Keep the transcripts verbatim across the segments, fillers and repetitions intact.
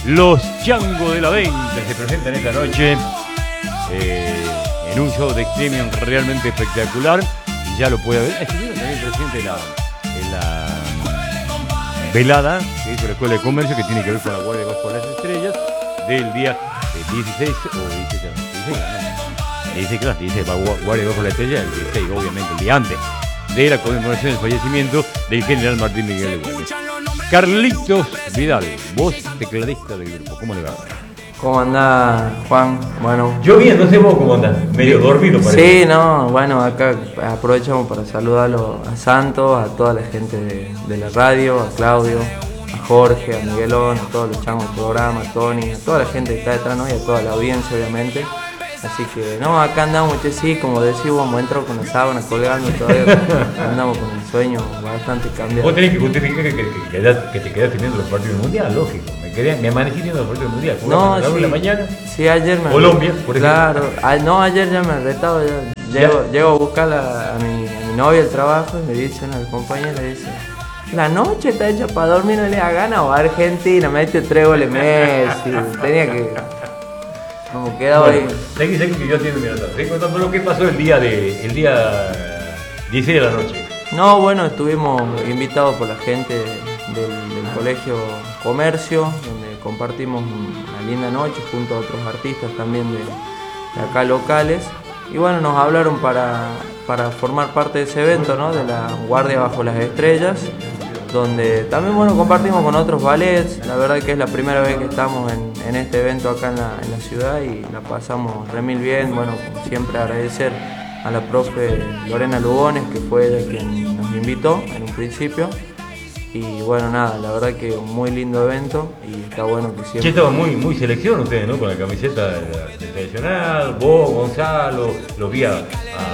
Los Changos de la veinte se presentan esta noche eh, en un show de streaming realmente espectacular. Y ya lo puede ver. Estuvieron también presente en la, en la velada que hizo la Escuela de Comercio, que tiene que ver con la Guardia Bajo las Estrellas, del día eh, dieciséis o diecisiete, dieciséis, no, dieciséis, claro, dieciséis, Guardia Bajo la Estrella, el dieciséis, obviamente, el día antes de la conmemoración del fallecimiento del general Martín Miguel de Güemes. Carlitos Vidal, voz tecladista del grupo, ¿cómo le va? ¿Cómo andás, Juan? Bueno. Yo bien, no sé vos cómo andás, medio dormido parece. Sí, no, bueno, acá aprovechamos para saludarlo a Santos, a toda la gente de, de la radio, a Claudio, a Jorge, a Miguelón, a todos los changos del programa, a Tony, a toda la gente que está detrás, ¿no? Y a toda la audiencia, obviamente. Así que, no, acá andamos, che, sí, como decimos, hemos entrado con la sábana colgando todavía, andamos con el sueño bastante cambiado. Vos tenés que justificar que, que, que, que, que te quedaste viendo los partidos del Mundial, lógico. Me, quedé, me amanecí viendo los partidos del Mundial. No, a las sí, de la mañana. Sí, ayer me... Colombia, por ejemplo. Claro, a, no, ayer ya me he retado, ya, llego, llego a buscar a, a, mi, a mi novia al trabajo y me dicen al compañero, le dice... La noche está hecha para dormir, no le da gana, o Argentina, mete tres goles Messi, tenía que... Como quedaba bueno, ahí. Seguí, seguí que yo atiendo mi nota. Seguí contando lo que pasó el día de el día dieciséis de la noche. No, bueno, estuvimos invitados por la gente del, del Colegio Comercio, donde compartimos una linda noche junto a otros artistas también de, de acá locales. Y bueno, nos hablaron para, para formar parte de ese evento, ¿no? De la Guardia Bajo las Estrellas, donde también, bueno, compartimos con otros ballets. La verdad que es la primera vez que estamos en, en este evento acá en la, en la ciudad y la pasamos re mil bien. Bueno, como siempre agradecer a la profe Lorena Lugones, que fue ella quien nos invitó en un principio. Y bueno, nada, la verdad que un muy lindo evento y está bueno que siempre... Che, estaba muy, muy selección ustedes, ¿no? Con la camiseta de la seleccionada, vos, Gonzalo, los vi a... a...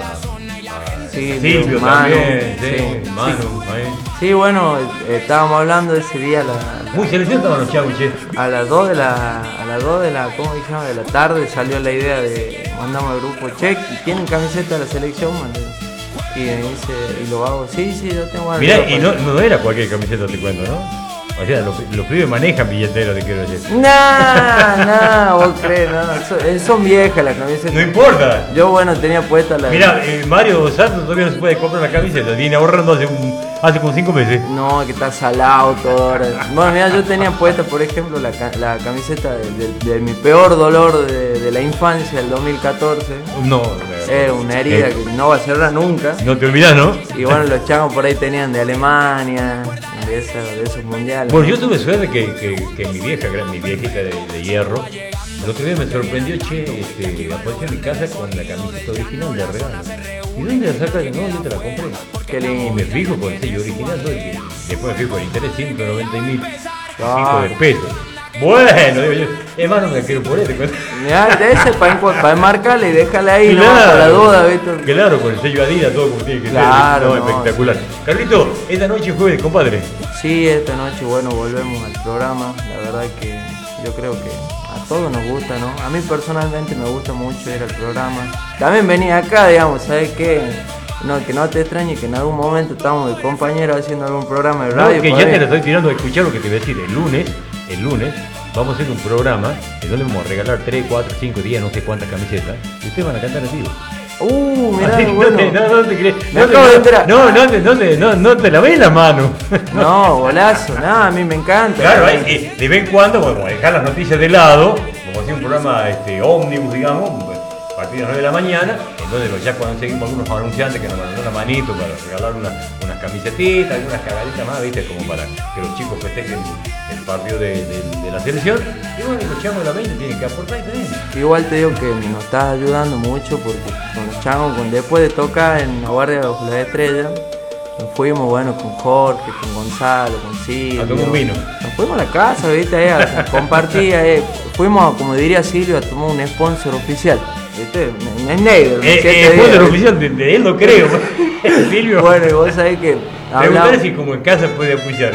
Sí, Silvio Manu, también, sí, sí, Manu, sí. ahí. Sí, bueno, eh, estábamos hablando ese día a la, la, muy selección estaban los chavos, che. A las dos de la, a las dos de la, ¿cómo dijimos? De la tarde salió la idea de mandamos al grupo, che, ¿tienen camiseta de la selección? Mandé. Y me dice, y lo hago, sí, sí, yo tengo algo. Mirá, y no, no era cualquier camiseta, te cuento, ¿no? O sea, los, los pibes manejan billeteros, te quiero decir. Nah, nah, vos crees, no, son, son viejas las camisetas. No importa. Yo, bueno, tenía puesta la... Mirá, eh, Mario Santos todavía no se puede comprar la camiseta, viene ahorrando hace, un, hace como cinco meses. No, que está salado todo ahora. Bueno, mira, yo tenía puesta, por ejemplo, la, la camiseta de, de, de mi peor dolor de, de la infancia, el dos mil catorce. No, era una herida eh, que no va a cerrar nunca. No te olvidas, ¿no? Y bueno, los chavos por ahí tenían de Alemania, de, esa, de esos mundiales. Bueno, yo tuve suerte que, que, que mi vieja, mi viejita de, de hierro, el otro día me sorprendió, che, este, apareció en mi casa con la camiseta original de regalo. ¿Y dónde la sacas? No, yo te la compré. Qué lindo. Y me fijo con el sello original, ¿no? Y después me fijo con interés ciento noventa mil pico de pesos. Bueno, digo yo, hermano, me quiero poner. Mirá, ese para, para enmarcarle y déjale ahí, claro, no, para la duda, ¿viste? Claro, con el sello Adidas, todo como tiene que claro, ser. No, no, espectacular. Sí. Carlito, esta noche jueves, compadre. Sí, esta noche, bueno, volvemos al programa. La verdad que yo creo que a todos nos gusta, ¿no? A mí personalmente me gusta mucho ir al programa. También venía acá, digamos, ¿sabes qué? No, que no te extrañe que en algún momento estamos de compañeros haciendo algún programa de radio. No, que ya te lo estoy tirando a escuchar lo que te voy a decir. El lunes, el lunes, vamos a hacer un programa en donde vamos a regalar tres, cuatro, cinco, diez, no sé cuántas camisetas. Y ustedes van a cantar en vivo. Uh, mirá, así, bueno. No, te, no, no te crees. Me no, acabo te, de enterar. No, no, no, no, no, no te la ves la mano. No, golazo, nada, a mí me encanta. Claro, hay que, de vez en cuando, bueno, dejar las noticias de lado, como hacer un programa este, ómnibus, digamos, a partir de las nueve de la mañana, entonces ya conseguimos algunos anunciantes que nos mandan una manito para regalar una, unas camisetitas, algunas cagaditas más, ¿viste? Como para que los chicos festejen el partido de, de, de la selección. Y bueno, los changos de la veinte tienen que aportar y también. Igual te digo que nos estás ayudando mucho porque con los changos, con, después de tocar en la Guardia Bajo las Estrellas, nos fuimos, bueno, con Jorge, con Gonzalo, con Silvio. A tomar un vino. Nos fuimos a la casa, ¿viste? Ahí, a compartir, ahí. Fuimos, como diría Silvio, a tomar un sponsor oficial. ¿Viste? Es negro. Eh, eh, sponsor oficial de, de él, no creo. Silvio. Bueno, y vos sabés que... Preguntar si como en casa puede apoyar.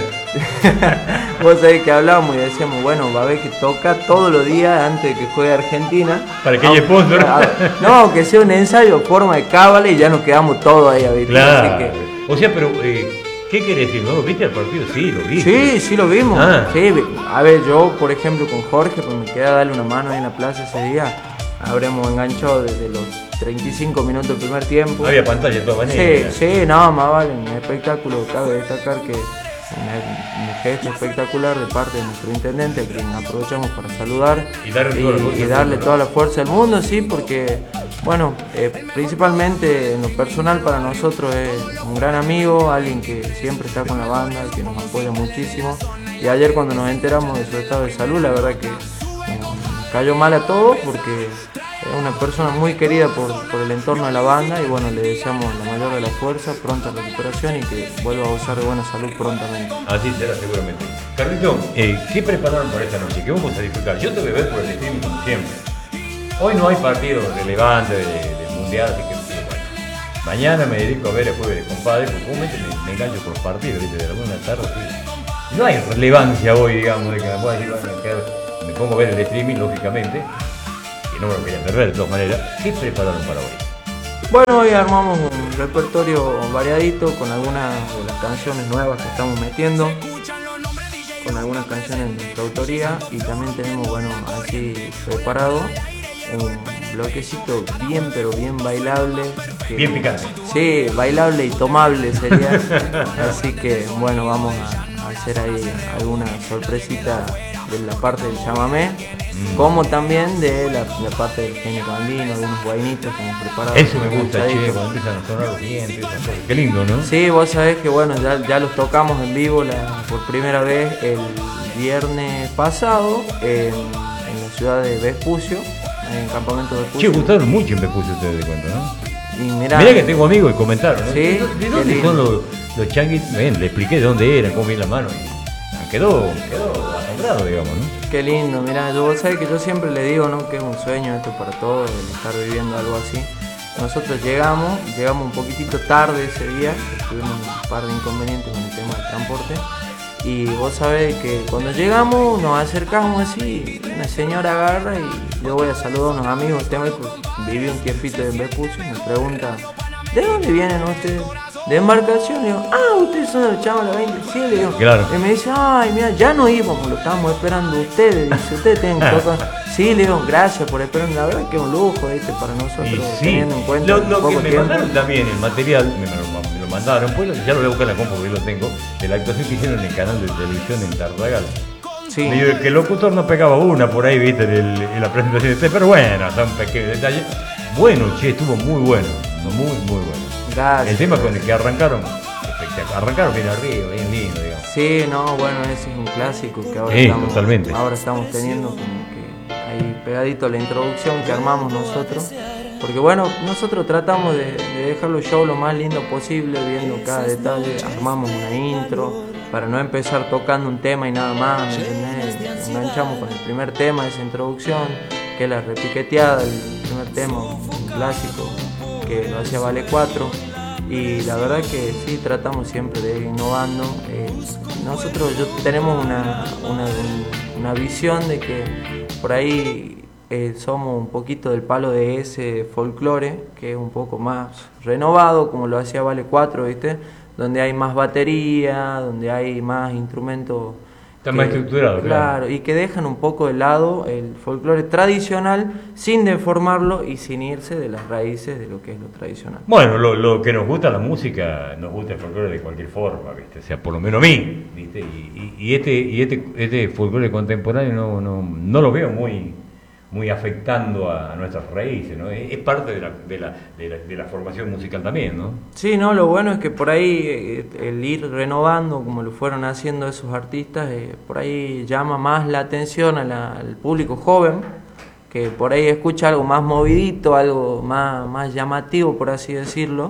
Vos sabés que hablábamos y decíamos, bueno, va a haber que tocar todos los días antes de que juegue Argentina. Para que haya sponsor. A, no, que sea un ensayo, forma de cábala y ya nos quedamos todos ahí, ¿viste? Claro. Así que, o sea, pero, eh, ¿qué ¿Qué querés decir? ¿No lo viste al partido? Sí, lo vi. Sí, sí lo vimos. Ah. Sí, a ver, yo por ejemplo con Jorge, pues me queda darle una mano ahí en la plaza ese día. Habremos enganchado desde los treinta y cinco minutos del primer tiempo. Había pantalla de todas Sí, maneras. sí, no, más vale, un espectáculo. Cabe destacar que un, un gesto espectacular de parte de nuestro intendente, a quien aprovechamos para saludar Y darle toda la fuerza y del darle mundo, toda ¿no? la fuerza del mundo, sí, porque, bueno, eh, principalmente en lo personal para nosotros es un gran amigo, alguien que siempre está con la banda, que nos apoya muchísimo. Y ayer cuando nos enteramos de su estado de salud, la verdad que nos cayó mal a todos porque es una persona muy querida por, por el entorno de la banda y bueno, le deseamos la mayor de la fuerza, pronta recuperación y que vuelva a gozar de buena salud prontamente. Así será seguramente. Carlito, eh, ¿qué prepararon para esta noche? ¿Qué vamos a disfrutar? Yo te voy a ver por el streaming como siempre. Hoy no hay partido relevante del de mundial, así que bueno. Mañana me dedico a ver el jueves de compadre, porque comúnmente me, me engancho por los partidos, ¿viste? De la buena tarde, sí. No hay relevancia hoy, digamos, de que me pueda decir, bueno, que me pongo a ver el streaming, lógicamente. Y no me lo quería perder de todas maneras. ¿Qué prepararon para hoy? Bueno, hoy armamos un repertorio variadito con algunas de las canciones nuevas que estamos metiendo, con algunas canciones de nuestra autoría y también tenemos, bueno, así preparado un bloquecito bien pero bien bailable. Que, Bien picante. Sí, bailable y tomable sería. Así que bueno, vamos a, a hacer ahí alguna sorpresita de la parte del chamamé, mm. como también de la, la parte del género andino, algunos guainitos que hemos preparado. Eso me gusta, che, cuando empiezan a sonar los dientes, esas cosas. Qué lindo, ¿no? Sí, vos sabés que bueno, ya, ya los tocamos en vivo la, por primera vez el viernes pasado en, en la ciudad de Vespucio, en el campamento de Vespucio. Che, gustaron mucho en Vespucio ustedes de cuenta, ¿no? Y mirá, mirá que tengo amigos que comentaron, ¿no? Sí, ¿De dónde son los, los changuis? Ven, le expliqué de dónde eran, cómo viene la mano. Y quedó, quedó asombrado, digamos, ¿no? Qué lindo, mirá, yo, vos sabés que yo siempre le digo, ¿no? Que es un sueño esto para todos, el estar viviendo algo así. Nosotros llegamos, llegamos un poquitito tarde ese día, tuvimos un par de inconvenientes con el tema del transporte. Y vos sabés que cuando llegamos nos acercamos así, una señora agarra y yo voy a saludar a unos amigos, tengo, pues, viví un tiempito en Vespucio y me pregunta, ¿de dónde vienen ustedes? De embarcación, le digo, ah, ustedes son de los chavos de la veinte, sí, le digo. Claro. Y me dice, ay, mira, ya no íbamos, lo estábamos esperando ustedes, dice, ustedes tienen que tocar. Sí, le digo, gracias por esperar, la verdad que es un lujo, ¿viste? Para nosotros, Y sí, teniendo en cuenta lo, el lo poco que me tiempo. mandaron también, el material, me lo, me lo mandaron, pues ya lo voy a buscar en la compu porque lo tengo, de la actuación que hicieron en el canal de televisión en Tartagal. Sí. Me digo que el locutor no pegaba una por ahí, viste, en, el, en la presentación de usted, pero bueno, son pequeños detalles. Bueno, che, estuvo muy bueno, muy, muy bueno. Gracias. El tema con el que arrancaron, espectacular. Arrancaron bien arriba, bien lindo, digamos. Sí, no, bueno, ese es un clásico que ahora, Sí, estamos, totalmente. ahora estamos teniendo como que ahí pegadito a la introducción que armamos nosotros. Porque bueno, nosotros tratamos de, de dejar los shows lo más lindo posible, viendo cada detalle, armamos una intro para no empezar tocando un tema y nada más, ¿me entendés? Enganchamos con el primer tema de esa introducción, que es la repiqueteada, el primer tema, un clásico que lo hacía Vale cuatro. Y la verdad que sí, tratamos siempre de ir innovando. Eh, nosotros yo, tenemos una, una, una visión de que por ahí eh, somos un poquito del palo de ese folclore, que es un poco más renovado, como lo hacía Vale cuatro, ¿viste? Donde hay más batería, donde hay más instrumentos. Está más estructurado, claro. Claro, y que dejan un poco de lado el folclore tradicional sin deformarlo y sin irse de las raíces de lo que es lo tradicional. Bueno, lo, lo que nos gusta la música, nos gusta el folclore de cualquier forma, ¿viste? O sea, por lo menos a mí, ¿viste? Y, y, y este y este este folclore contemporáneo no, no, no lo veo muy muy afectando a nuestras raíces, ¿no? Es, es parte de la, de, la, de, la, de la formación musical también, ¿no? Sí, no, lo bueno es que por ahí eh, el ir renovando, como lo fueron haciendo esos artistas, eh, por ahí llama más la atención a la, al público joven, que por ahí escucha algo más movidito, algo más, más llamativo, por así decirlo,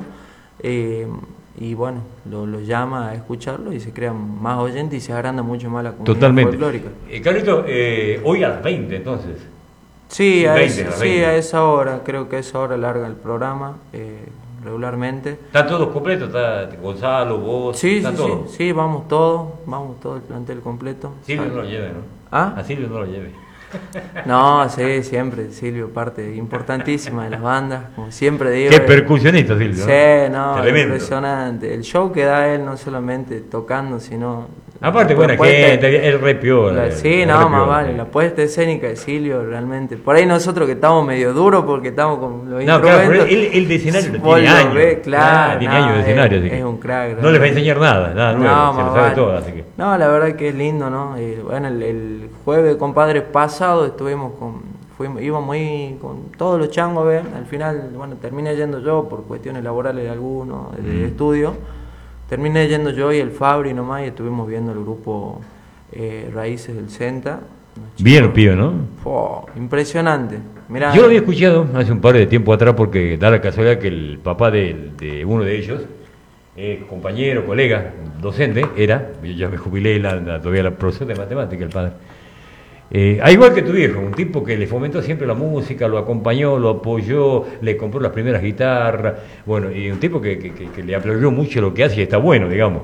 eh, y bueno, lo, lo llama a escucharlo y se crean más oyentes y se agranda mucho más la comunidad Totalmente. folclórica. Eh, Carlito, eh, hoy a las veinte entonces. Sí, a, veinte, esa, a sí, veinte. a esa hora, creo que a esa hora larga el programa, eh, regularmente. ¿Están todos completos? ¿Está Gonzalo, vos? Sí, sí, ¿están sí, todos? sí, vamos todos, vamos todo el plantel completo. Silvio Ah. no lo lleve, ¿no? ¿Ah? A Silvio no lo lleve. No, sí, siempre, Silvio, parte importantísima de las bandas, como siempre digo. Qué percusionista, Silvio. Sí, no, Tremendo. impresionante. El show que da él, no solamente tocando, sino... Aparte, buena gente, el re piola. Sí, el no, re más piola, vale, sí. la puesta escénica de Silvio, realmente. Por ahí nosotros que estamos medio duros porque estamos con los No, claro, instrumentos. pero él, él de escenario lo Vos tiene lo años. ves, claro, Ah, tiene no, años de escenario, es- así que es un crack, no les va a realmente. enseñar nada, nada nuevo, No, se lo más sabe vale. todo, así que. No, la verdad que es lindo, ¿no? Eh, bueno, el, el jueves, compadre, pasado estuvimos con, fuimos, íbamos ahí con todos los changos a ver. Al final, bueno, terminé yendo yo por cuestiones laborales de algunos, de Mm. estudio. Terminé yendo yo y el Fabri nomás y estuvimos viendo el grupo eh, Raíces del Senta. Unos chicos- Bien, pío, ¿no? Fo, impresionante. Mirá, Yo lo había escuchado hace un par de tiempo atrás porque da la casualidad que el papá de, de uno de ellos, eh, compañero, colega, docente, era, yo ya me jubilé, la, la- todavía la profesora de matemática, el padre. Eh, a igual que tu viejo, un tipo que le fomentó siempre la música, lo acompañó, lo apoyó, le compró las primeras guitarras, bueno, y un tipo que, que, que- que le aplaudió mucho lo que hace y está bueno, digamos.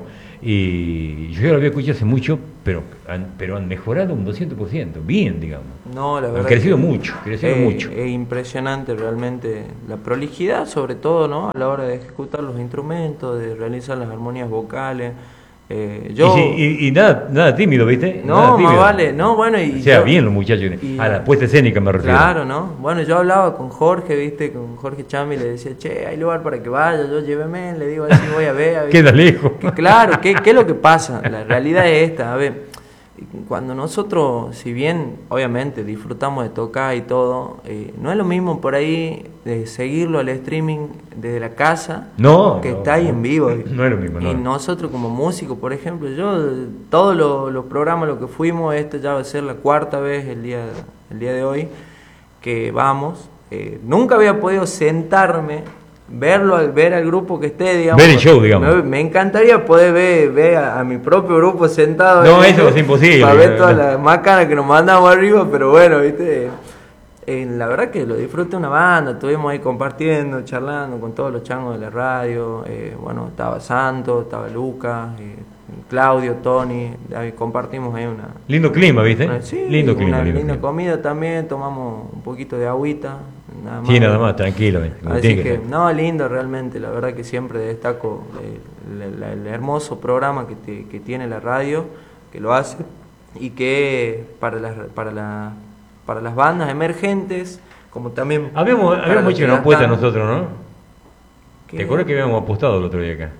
Y yo ya lo había escuchado hace mucho, pero han, pero han mejorado un doscientos por ciento, bien, digamos. no, la Han verdad crecido que mucho, crecido es, mucho. es impresionante realmente la prolijidad, sobre todo, ¿no? A la hora de ejecutar los instrumentos, de realizar las armonías vocales. Eh, yo, Y, sí, y- y nada, nada tímido, ¿viste? no, Nada más tímido. vale, no, bueno, y O sea, yo- bien los muchachos. y- A la puesta escénica me refiero. Claro, ¿no? Bueno, yo hablaba con Jorge, ¿viste? Con Jorge Chami, le decía, che, hay lugar para que vaya, yo lléveme, le digo, a ver si voy a ver. ¿viste? Queda lejos. Que claro, ¿qué, ¿qué es lo que pasa? La realidad es esta, a ver, cuando nosotros, si bien obviamente disfrutamos de tocar y todo, eh, no es lo mismo por ahí de seguirlo al streaming desde la casa No, que no, está ahí no. en vivo. No es lo mismo, no. Y nosotros como músicos, por ejemplo, yo, todos los, los programas, lo que fuimos, este ya va a ser la cuarta vez el día, el día de hoy que vamos. Eh, nunca había podido sentarme, verlo, al ver al grupo que esté, digamos. Ver el show, digamos. Me, me encantaría poder ver, ver a, a mi propio grupo sentado. No, ahí, eso es imposible. Para ver No, todas no. las mácanas que nos mandamos arriba, pero bueno, viste. Eh, la verdad que lo disfruté una banda, estuvimos ahí compartiendo, charlando con todos los changos de la radio. Eh, bueno, estaba Santos, estaba Lucas, eh, Claudio, Tony. Ahí compartimos ahí una. Lindo clima, ¿viste? una- sí, lindo clima, una lindo linda clima. comida también, tomamos un poquito de agüita. Nada más. Sí, nada más, tranquilo. eh, como Así tiene que, ser. no, lindo realmente, la verdad que siempre destaco eh, el, el- el hermoso programa que, te- que tiene la radio, que lo hace, y que para las, para la- para las bandas emergentes, como también... Habíamos, para habíamos los hecho que una ya apuesta están. nosotros, ¿no? ¿Qué? ¿Te acuerdas que habíamos apostado el otro día acá?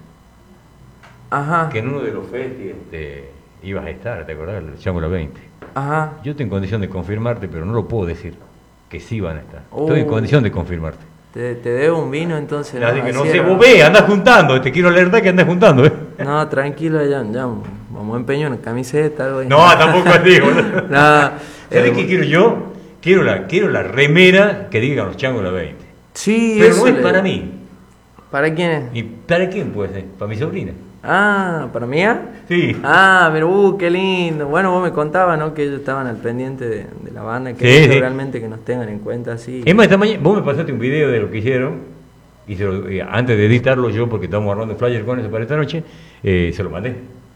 Ajá, Que en uno de los festivales este, ibas a estar, ¿te acordás? El Chango la veinte. ajá. Yo estoy en condición de confirmarte, pero no lo puedo decir. Que sí van a estar. Oh. Estoy en condición de confirmarte. Te, te debo un vino entonces. Así que no Así sé, era. vos ve, andás juntando. Te quiero alertar que andás juntando, ¿eh? No, tranquilo, ya, ya vamos a empeñar una camiseta, algo ahí. No, tampoco así, boludo. No, ¿Sabés eh, qué quiero yo? Quiero la, quiero la remera que diga los changos la veinte. Sí, Pero eso no es le- para mí. ¿Para quién es? ¿Y para quién puede ser? ¿Para mi sobrina? Ah, ¿para mí? Sí. Ah, pero uh, qué lindo. Bueno, vos me contabas, ¿no? Que ellos estaban al pendiente de, de la banda, que Sí, lindo sí. realmente que nos tengan en cuenta así. Es más, esta mañana vos me pasaste un video de lo que hicieron. Y se lo- eh, antes de editarlo yo, porque estamos armando un flyer con eso para esta noche, eh, se lo mandé.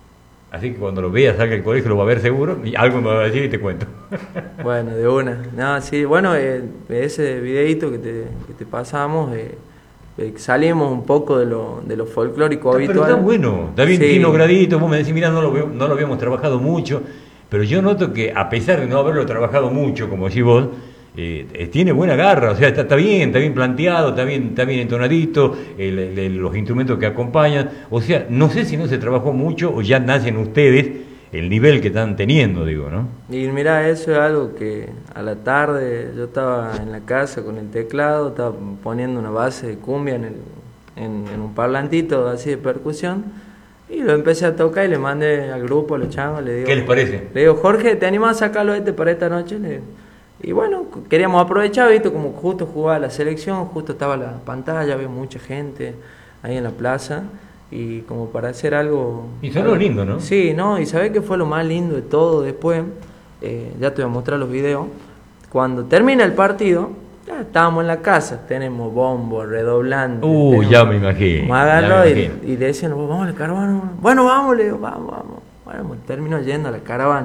Así que cuando lo vea, salga del colegio, lo va a ver seguro. Y algo me va a decir y te cuento. Bueno, de una. No, sí, bueno, eh, ese videíto que te, que te pasamos, eh, eh, salimos un poco de lo, de lo folclórico Pero habitual. está bueno, está bien, Sí. tiene unos graditos. Vos me decís, mira, no lo, veo- no lo habíamos trabajado mucho. Pero yo noto que, a pesar de no haberlo trabajado mucho, como decís vos, eh, eh, tiene buena garra. O sea, está, está bien, está bien planteado, está bien, está bien entonadito, el- el- el- los instrumentos que acompañan. O sea, no sé si no se trabajó mucho o ya nacen ustedes el nivel que están teniendo, digo, ¿no? Y mira, eso es algo que a la tarde yo estaba en la casa con el teclado, estaba poniendo una base de cumbia en, el, en, en un parlantito así de percusión, y lo empecé a tocar y le mandé al grupo, a los changos, le digo... ¿Qué les parece? Le digo, Jorge, ¿te animás a sacarlo este para esta noche? Le digo. Y bueno, queríamos aprovechar, ¿viste? Como justo jugaba la selección, justo estaba la pantalla, había mucha gente ahí en la plaza, y como para hacer algo... Y sonó lindo, ¿no? Sí, no, y ¿sabés qué fue lo más lindo de todo después? Eh, ya te voy a mostrar los videos. Cuando termina el partido, ya estábamos en la casa, tenemos bombo, redoblante. Uh, tenemos- ya me imagino. Me agarró ya me y, imagino. y decían, vamos a la caravana. Bueno, vamos, le digo, vamos, vamos. Bueno, termino yendo a la caravana.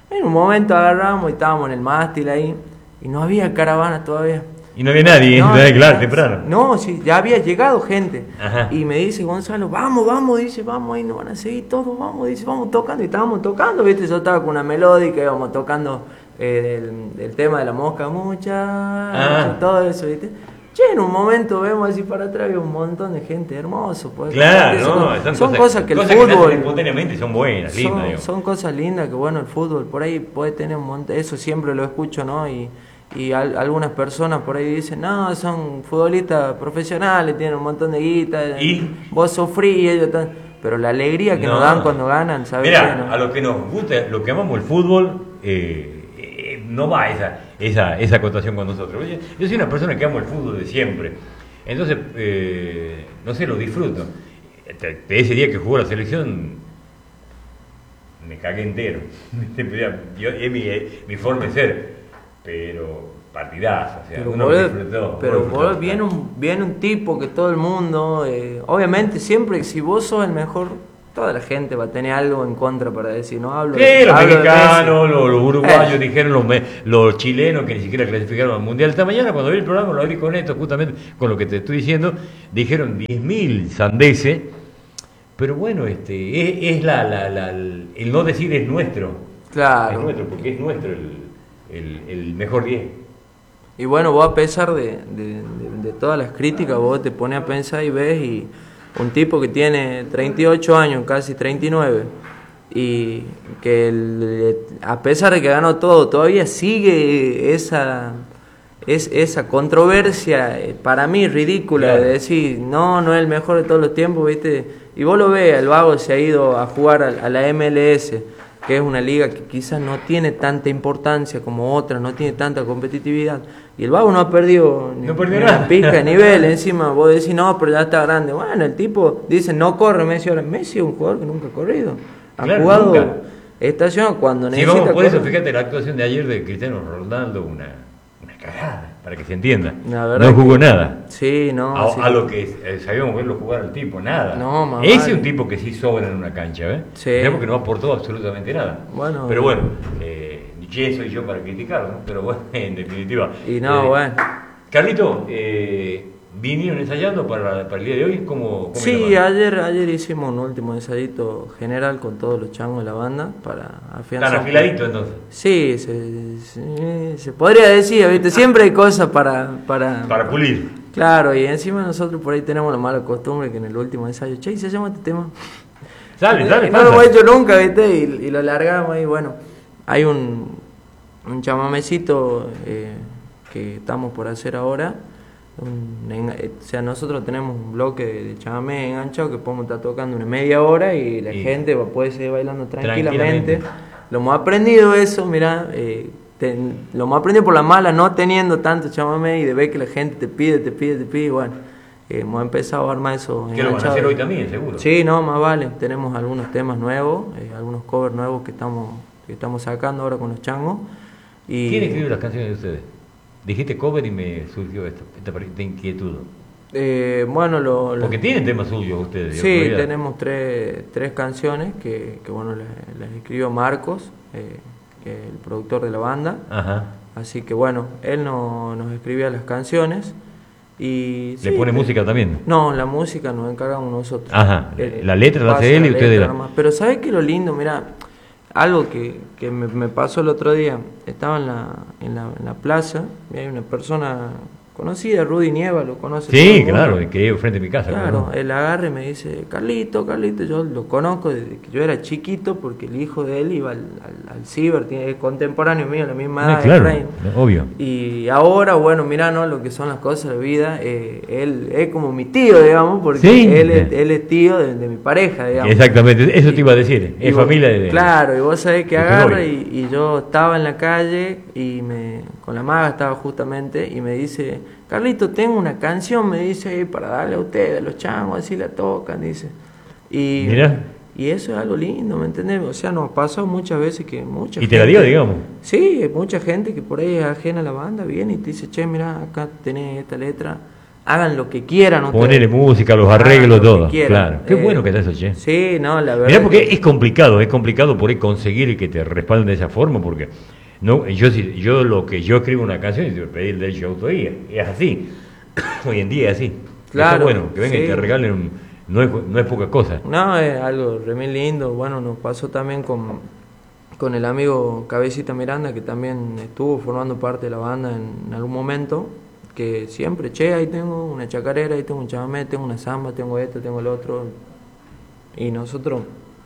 En un momento agarramos y estábamos en el mástil ahí, y no había caravana todavía. Y no había nadie, No, ¿eh? Claro, no, temprano. No, sí, ya había llegado gente. Ajá. Y me dice Gonzalo, vamos, vamos, dice, vamos, ahí nos van a seguir todos, vamos, dice, vamos tocando. Y estábamos tocando, viste, yo estaba con una melódica, íbamos tocando eh, el, el tema de la mosca, mucha, Ah. todo eso, viste. Che, en un momento vemos así para atrás, había un montón de gente, hermoso. Pues, Claro, son, no, son, son cosas que el cosas fútbol... que nacen espontáneamente y son buenas, lindas, son, digo. son cosas lindas que, bueno, el fútbol por ahí puede tener un montón, eso siempre lo escucho, ¿no? Y, y al, algunas personas por ahí dicen, no, son futbolistas profesionales, tienen un montón de guita, ¿Y? vos sufrís, y ellos tan... pero la alegría que No. nos dan cuando ganan, ¿sabes? Mirá, qué, no? a los que nos gusta, lo que amamos el fútbol, eh, eh, no va esa, esa, esa acotación con nosotros. Yo, yo soy una persona que amo el fútbol de siempre. Entonces, eh, no sé, lo disfruto. De ese día que jugó la selección, me cagué entero. Yo, es mi, mi forma de ser, pero partidazo. O sea, Pero, uno boludo, disfrutó. pero disfrutó. boludo, viene, un, viene un tipo que todo el mundo, eh, obviamente siempre si vos sos el mejor, toda la gente va a tener algo en contra para decir, no hablo Sí, de los hablo de mexicanos, Messi. los, los uruguayos Eh. dijeron, los, me- los chilenos que ni siquiera clasificaron al Mundial. Esta mañana cuando vi el programa, lo abrí con esto, justamente con lo que te estoy diciendo, dijeron diez mil sandeces, pero bueno, este es, es la, la, la- el no decir es nuestro. Claro. Es nuestro, porque es nuestro el, el, el mejor diez. Y bueno, vos a pesar de, de, de- de todas las críticas, vos te pones a pensar y ves y un tipo que tiene treinta y ocho años, casi treinta y nueve, y que el- a pesar de que ganó todo, todavía sigue esa, es, esa controversia, eh, para mí ridícula, Claro. de decir, no, no es el mejor de todos los tiempos, ¿viste? Y vos lo ves, el vago se ha ido a jugar a, a la M L S, que es una liga que quizás no tiene tanta importancia como otra, no tiene tanta competitividad. Y el vago no ha perdido ni, No perdió ni nada. una pizca de nivel. Encima vos decís, no, pero ya está grande. Bueno, el tipo dice, no corre Messi ahora. Messi es un jugador que nunca ha corrido. Ha Claro, jugado nunca. estación cuando Sí, necesita vamos, por eso, correr. fíjate la actuación de ayer de Cristiano Ronaldo, una, una cagada, para que se entienda. La verdad No jugó que- nada. Sí, no. A, sí. a lo que eh, sabíamos verlo jugar al tipo, nada. No, más Ese vale. es un tipo que sí sobra en una cancha, ¿ves? Sí. Es porque no aportó absolutamente nada. Bueno. Pero bueno, eh, ¿quién soy yo para criticarlo? ¿no? Pero bueno, en definitiva. Y no, Eh, bueno. Carlito, eh, ¿vinieron ensayando para, para el día de hoy? ¿Cómo, cómo Sí, llamaron? ayer, ayer hicimos un último ensayito general con todos los changos de la banda para afianzar. Están afiladitos entonces. Sí, se, se, se podría decir, ¿viste? Siempre hay cosas para, para, Para pulir. Claro, y encima nosotros por ahí tenemos la mala costumbre que en el último ensayo, che, ¿y se llama este tema? Dale, dale, Y no lo pasa. hemos hecho nunca, ¿viste? Y, y lo largamos ahí, bueno. Hay un, un chamamecito eh, que estamos por hacer ahora. Un enga- eh, o sea, nosotros tenemos un bloque de, de chamamé enganchado que podemos estar tocando una media hora y la Y- gente va- puede seguir bailando tranquilamente. Tranquilamente. Lo hemos aprendido eso, mira, eh, ten- lo hemos aprendido por la mala, no teniendo tanto chamamé y de ver que la gente te pide, te pide, te pide, y bueno, eh, hemos empezado a armar eso. Que lo van a enganchado. hacer hoy también, seguro. Sí, no, más vale. Tenemos algunos temas nuevos, eh, algunos covers nuevos que estamos que estamos sacando ahora con los changos. Y ¿Quién escribió las canciones de ustedes? Dijiste cover y me surgió esto, esta, esta inquietud. eh, bueno, lo, lo- Porque tienen temas suyos ustedes. de sí, autoridad. tenemos tres, tres canciones que, que bueno, las, las escribió Marcos, eh, que es el productor de la banda. Ajá. Así que bueno, él no, nos escribía las canciones y... ¿Le sí, pone eh, música también? No, la música nos encargamos nosotros. Ajá, Él- la letra la pasa hace él y la ustedes letra la- nomás. Pero ¿sabes qué es lo lindo? Mira, algo que, que me, me pasó el otro día. Estaba en la, en la, en la plaza y hay una persona conocida, Rudy Nieva, lo conoce. todo el Sí, mundo. claro, el que vive frente a mi casa. Claro, ¿no? él agarra y me dice, Carlito, Carlito, yo lo conozco desde que yo era chiquito porque el hijo de él iba al, al, al ciber, tiene, es contemporáneo mío, la misma edad. Ah, claro, Efraín. obvio. Y ahora, bueno, mirá, ¿no? Lo que son las cosas de la vida, eh, él es como mi tío, digamos, porque Sí. él, es, él es tío de, de mi pareja, digamos. Exactamente, eso te iba a decir, Y es vos- familia de... Claro, y vos sabés que de tu agarra novio. y, y yo estaba en la calle y me con la maga estaba justamente y me dice, Carlito, tengo una canción, me dice, ahí para darle a ustedes, a los changos, así la tocan, dice. Y, Mirá. y eso es algo lindo, ¿me entendés? O sea, nos pasó muchas veces que mucha Y te la gente- dio, digamos. Sí, mucha gente que por ahí es ajena a la banda viene y te dice, che, mira, acá tenés esta letra, hagan lo que quieran. Ponerle música, los arreglos, todo. Claro. Qué eh, bueno que está eso, che. Sí, no, la verdad. Mirá, porque que... es complicado, es complicado por ahí conseguir que te respalden de esa forma, porque no, yo yo lo que yo escribo una canción y te pedí el derecho de autoría, es así. Hoy en día es así. Claro. Está bueno, que vengan sí. y te regalen, un, no, es, no es poca cosa. No, es algo re lindo. Bueno, nos pasó también con, con el amigo Cabecita Miranda, que también estuvo formando parte de la banda en, en algún momento. Que siempre, che, ahí tengo una chacarera, ahí tengo un chamamé, tengo una samba, tengo esto, tengo el otro. Y nosotros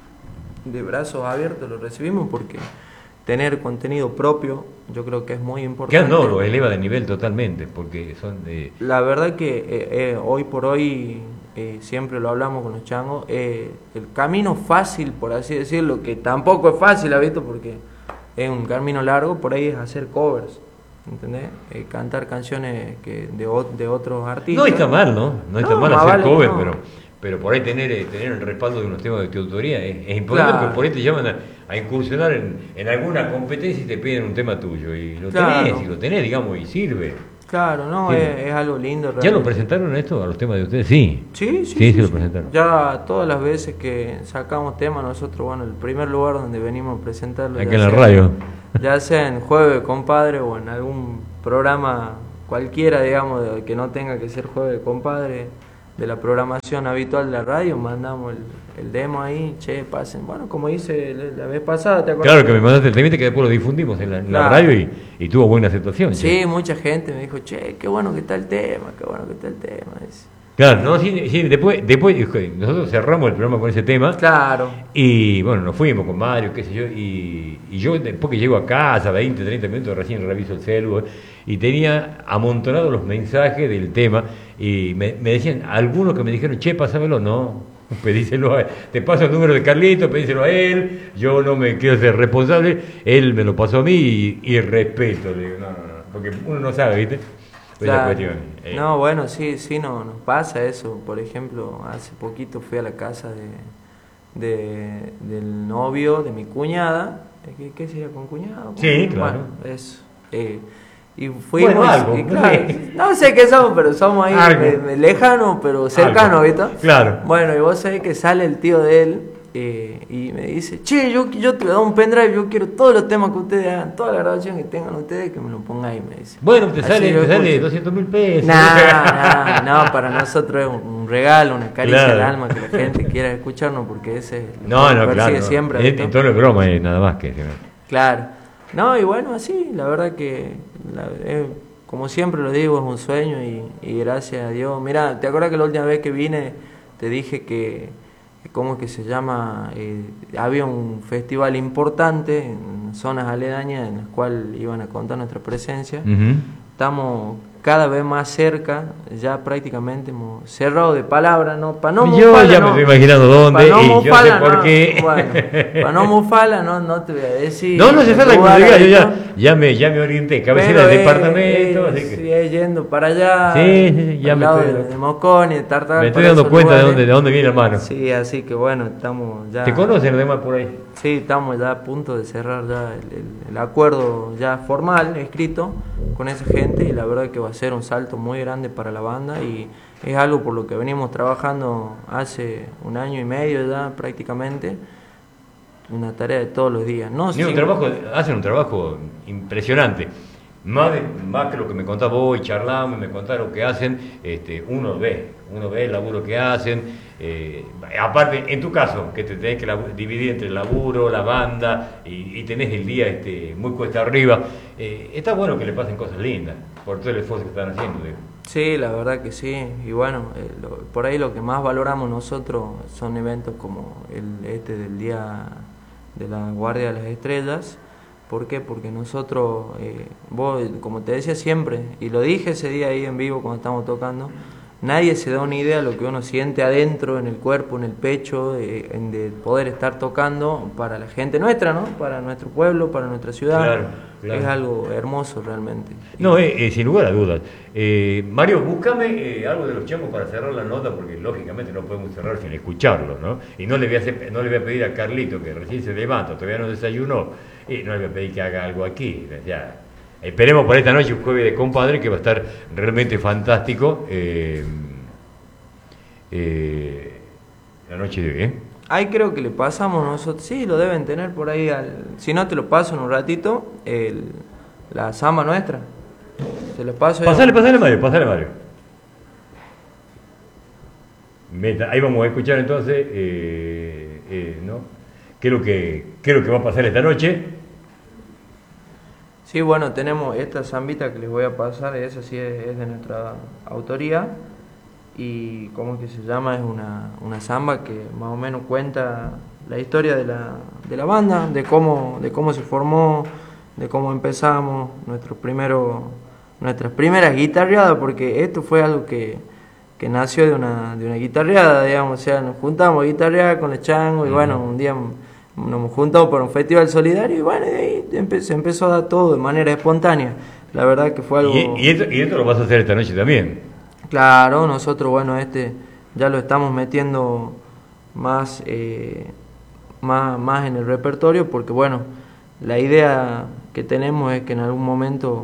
de brazos abiertos lo recibimos porque tener contenido propio yo creo que es muy importante. Ya no, lo eleva de nivel totalmente, porque son de... La verdad que eh, eh, hoy por hoy, eh, siempre lo hablamos con los changos, eh, el camino fácil, por así decirlo, que tampoco es fácil, ¿ha visto? Porque es un camino largo, por ahí es hacer covers. ¿Entendés? Eh, cantar canciones que de, de otros artistas. No está mal, ¿no? No está no, mal hacer vale, cover, no. pero, pero por ahí tener, eh, tener el respaldo de unos temas de tu autoría es, es importante, Claro. porque por ahí te llaman a, a incursionar en, en alguna competencia y te piden un tema tuyo. Y lo Claro. tenés, y lo tenés, digamos, y sirve. Claro, no, Sí. es, es algo lindo. ¿Ya Realmente. lo presentaron esto a los temas de ustedes? Sí. Sí, sí, Sí, sí, sí lo sí. presentaron. Ya todas las veces que sacamos temas, nosotros, bueno, el primer lugar donde venimos a presentarlo. Aquí ya en la sea- radio. Ya sea en Jueves Compadre o en algún programa cualquiera, digamos, de, que no tenga que ser Jueves Compadre, de la programación habitual de la radio, mandamos el, el demo ahí, che, pasen. Bueno, como hice la, la vez pasada, ¿te acuerdas? Claro que me mandaste el temita que después lo difundimos en la, en la Claro. radio y, y tuvo buena aceptación. Sí, che. mucha gente me dijo, che, qué bueno que está el tema, qué bueno que está el tema. Dice. Claro, no, sí, sí, después, después nosotros cerramos el programa con ese tema. Claro. Y bueno, nos fuimos con Mario, qué sé yo, y, y yo después que llego a casa, veinte, treinta minutos, recién reviso el celu, y tenía amontonados los mensajes del tema, y me, me decían, algunos que me dijeron, che, pásamelo, no, pedíselo a él, te paso el número de Carlito, pedíselo a él, yo no me quiero ser responsable, él me lo pasó a mí, y, y respeto, le digo, no, no, no, porque uno no sabe, ¿viste? Claro. Cuestión, eh. No, bueno, sí, sí, no, nos pasa eso. Por ejemplo, hace poquito fui a la casa de, de del novio de mi cuñada. ¿Qué, qué sería con cuñado? Sí, claro. Bueno, eso. Eh, y fuimos, Bueno, algo, y claro, sí. no sé qué somos, pero somos ahí Algo. me- me lejanos, pero cercanos, Algo. ¿viste? Claro. Bueno, y vos sabés que sale el tío de él eh, y me dice, che, yo, yo te voy a dar un pendrive, yo quiero todos los temas que ustedes hagan, toda la grabación que tengan ustedes, que me lo pongáis, me dice. Bueno, te Así sale, yo te sale escucho. doscientos mil pesos. No, no, no, para nosotros es un, un regalo, una caricia Claro. al alma que la gente quiera escucharnos porque ese es lo No, que no, nos claro. persigue no. siempre. En, ¿viste? en tono de broma, eh, nada más que. Claro. No, y bueno, así, la verdad que, la- eh, como siempre lo digo, es un sueño y, y gracias a Dios. Mira, ¿te acuerdas que la última vez que vine te dije que, que ¿cómo es que se llama? Eh, había un festival importante en zonas aledañas en las cuales iban a contar nuestra presencia. Ujú. Estamos cada vez más cerca, ya prácticamente hemos cerrado de palabra, ¿no? Para no Yo mufala, ya me no. estoy imaginando dónde Pa' no y yo sé mufala, por no. qué. Bueno, para no mufala, no, no te voy a decir. No, no se falta que me lugar, diga, yo ya, ¿no? ya, me, ya me orienté, cabecera Pero, del eh, departamento, eh, así que sí, es yendo para allá. Sí, sí, sí, ya al me lado estoy- de, de Mosconi, de Tartagal. me estoy para dando esos cuenta de lugares. dónde, de dónde viene la mano. Sí, así que bueno, estamos ya. ¿Te conocen además por ahí? Sí, estamos ya a punto de cerrar ya el, el- el acuerdo ya formal, escrito, con esa gente y la verdad que va a ser un salto muy grande para la banda y es algo por lo que venimos trabajando hace un año y medio ya prácticamente, una tarea de todos los días. No, Tienen un sin- trabajo, hacen un trabajo impresionante. Más, de- más que lo que me contaba vos y charlamos y me contaron que hacen, este, uno ve, uno ve el laburo que hacen. eh, aparte, en tu caso, que te tenés que labu- dividir entre el laburo, la banda y, y tenés el día este, muy cuesta arriba, eh, está bueno que le pasen cosas lindas por todo el esfuerzo que están haciendo. digo. Sí, la verdad que sí. Y bueno, eh, lo- por ahí lo que más valoramos nosotros son eventos como el este del Día de la Guardia de las Estrellas. ¿Por qué? Porque nosotros, eh, vos, como te decía siempre, y lo dije ese día ahí en vivo cuando estábamos tocando, nadie se da una idea de lo que uno siente adentro, en el cuerpo, en el pecho, de, en- de poder estar tocando para la gente nuestra, ¿no? Para nuestro pueblo, para nuestra ciudad. Claro, claro. Es algo hermoso realmente. No, eh, eh, sin lugar a dudas. Eh, Mario, búscame eh, algo de los changos para cerrar la nota, porque lógicamente no podemos cerrar sin escucharlo, ¿no? Y no le voy a, hacer, no le voy a pedir a Carlito, que recién se levanta, todavía no desayunó, y no le voy a pedir que haga algo aquí. Ya, Esperemos por esta noche, un jueves de compadre, que va a estar realmente fantástico. Eh, eh, la noche de hoy, ¿eh? Ahí creo que le pasamos nosotros, sí, lo deben tener por ahí, al, si no te lo paso en un ratito, el, la samba nuestra. Te lo paso. Pasale, pasale, Mario, pasale, Mario. Meta, ahí vamos a escuchar entonces, eh, eh, ¿no? ¿Qué es lo que, qué es lo que va a pasar esta noche? Sí, bueno, tenemos esta zambita que les voy a pasar, esa sí es, es de nuestra autoría. Y ¿cómo es que se llama? Es una, una samba que más o menos cuenta la historia de la, de la banda, de cómo, de cómo se formó, de cómo empezamos, nuestros primeros, nuestras primeras guitarreadas, porque esto fue algo que, que nació de una, de una guitarreada, digamos, o sea, nos juntamos a guitarrear con el chango y bueno, un día nos juntamos por un festival solidario y bueno, de ahí empe- se empezó a dar todo de manera espontánea. La verdad que fue algo... Y, y, esto, y esto lo vas a hacer esta noche también. Claro, nosotros, bueno, este ya lo estamos metiendo más, eh, más, más en el repertorio porque, bueno, la idea que tenemos es que en algún momento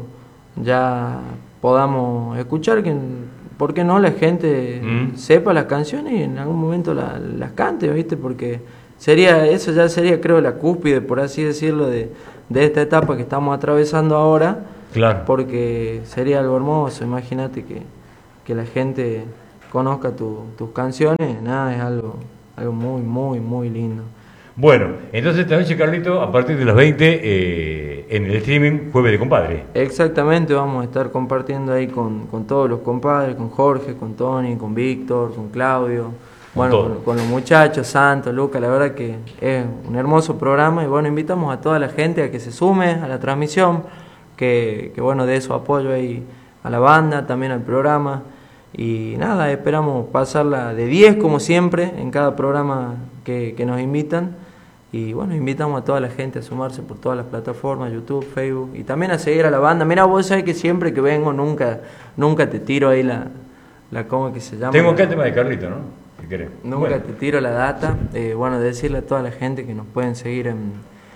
ya podamos escuchar que, ¿por qué no? La gente mm. sepa las canciones y en algún momento la, las cante, ¿viste? Porque sería, eso ya sería, creo, la cúspide, por así decirlo, de, de esta etapa que estamos atravesando ahora. Claro. Porque sería algo hermoso, imagínate que que la gente conozca tu, tus canciones, nada, es algo, algo muy, muy, muy lindo. Bueno, entonces esta noche, Carlito, a partir de las veinte, eh, en el streaming Jueves de Compadre. Exactamente, vamos a estar compartiendo ahí con, con todos los compadres, con Jorge, con Tony, con Víctor, con Claudio, con bueno, con, con los muchachos, Santos, Lucas, la verdad que es un hermoso programa y bueno, invitamos a toda la gente a que se sume a la transmisión, que, que bueno, dé su apoyo ahí a la banda, también al programa. Y nada, esperamos pasarla de diez como siempre en cada programa que, que nos invitan. Y bueno, invitamos a toda la gente a sumarse por todas las plataformas, YouTube, Facebook. Y también a seguir a la banda. Mira, vos sabés que siempre que vengo nunca nunca te tiro ahí la... la ¿cómo que se llama? Tengo acá el tema de Carlito, ¿no? Si querés. Nunca bueno. te tiro la data. Eh, bueno, decirle a toda la gente que nos pueden seguir en,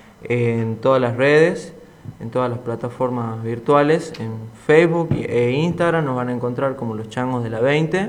en todas las redes, en todas las plataformas virtuales, en Facebook e Instagram nos van a encontrar como Los Changos de la veinte,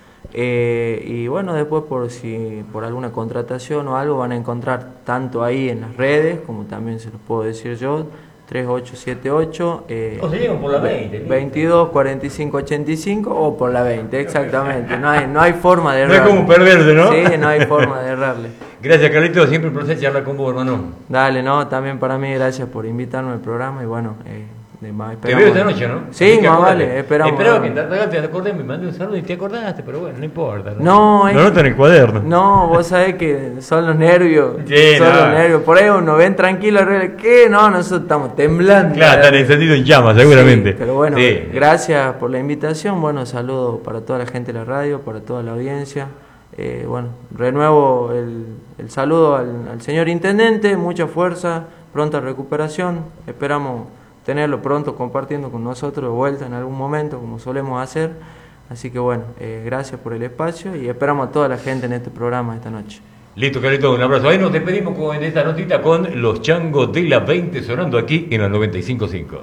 eh, y bueno, después por si por alguna contratación o algo van a encontrar tanto ahí en las redes como también se los puedo decir yo, tres ocho siete ocho eh, o se llegan por la veinte, veintidós cuarenta y cinco ochenta y cinco o por la veinte, exactamente, no hay, no hay forma de errarle. No es como perderse, ¿no? Sí, no hay forma de errarle. Gracias, Carlito, siempre un placer charlar con vos, hermano. Dale, no, también para mí, gracias por invitarme al programa y bueno, eh, de más, te veo esta noche, ¿no? Sí, más vale, esperamos. Esperaba que te, te acordé, me mandé un saludo y te acordaste, pero bueno, no importa. No, no es... lo noto en el cuaderno. No, vos sabés que son los nervios. Sí, son no. los nervios. Por ahí uno ven tranquilo, ¿qué? No, nosotros estamos temblando. Claro, están encendidos en llamas, seguramente. Sí, pero bueno, sí. Gracias por la invitación. Bueno, saludos para toda la gente de la radio, para toda la audiencia. Eh, bueno, renuevo el, el saludo al, al señor intendente, mucha fuerza, pronta recuperación. Esperamos tenerlo pronto compartiendo con nosotros de vuelta en algún momento, como solemos hacer. Así que bueno, eh, gracias por el espacio y esperamos a toda la gente en este programa esta noche. Listo, Carlito, un abrazo. Ahí nos despedimos con esta notita con Los Changos de la veinte sonando aquí en la noventa y cinco punto cinco.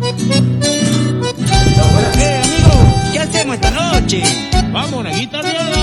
Eh, amigo, ¿qué hacemos esta noche? Vamos, una guitarra.